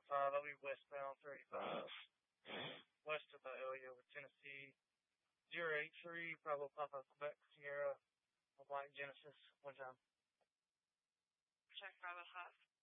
I'll be westbound 35, west of the area with Tennessee. 083, Bravo Papa, Quebec, Sierra, White Genesis, one time. Check Bravo 5.